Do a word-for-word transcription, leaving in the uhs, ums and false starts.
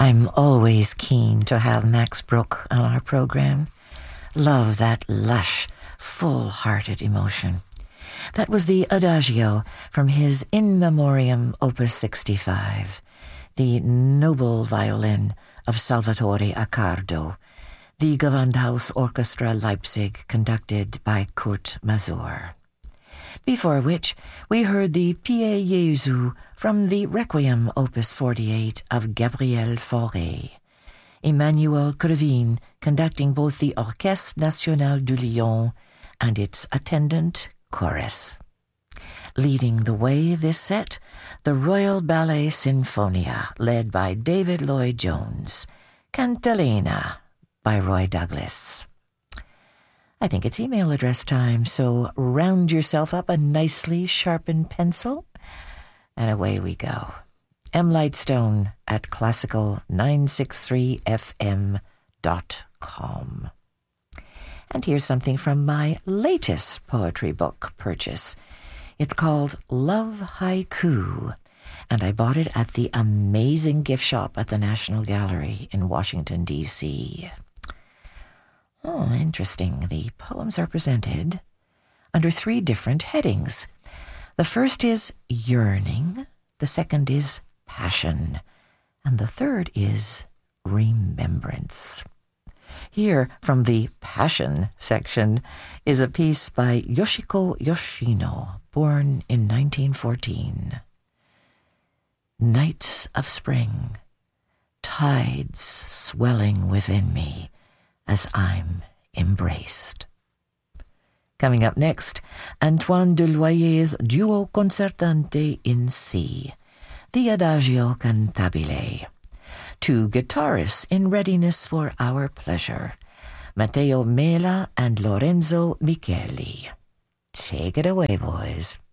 I'm always keen to have Max Bruch on our program. Love that lush, full-hearted emotion. That was the Adagio from his In Memoriam Opus sixty-five, the noble violin of Salvatore Accardo, the Gewandhaus Orchestra Leipzig conducted by Kurt Masur. Before which, we heard the Pie Jesu from the Requiem Opus forty-eight of Gabriel Fauré. Emmanuel Crevin conducting both the Orchestre National du Lyon and its attendant chorus. Leading the way this set, the Royal Ballet Sinfonia, led by David Lloyd-Jones, Cantilena by Roy Douglas. I think it's email address time, so round yourself up a nicely sharpened pencil, and away we go. M. Lightstone at classical nine sixty-three f m dot com. And here's something from my latest poetry book purchase. It's called Love Haiku, and I bought it at the amazing gift shop at the National Gallery in Washington, D C Oh, interesting. The poems are presented under three different headings. The first is yearning, the second is passion, and the third is remembrance. Here, from the Passion section, is a piece by Yoshiko Yoshino, born in nineteen fourteen. Nights of spring, tides swelling within me as I'm embraced. Coming up next, Antoine Deloyer's Duo Concertante in C, the Adagio Cantabile. Two guitarists in readiness for our pleasure, Matteo Mela and Lorenzo Micheli. Take it away, boys.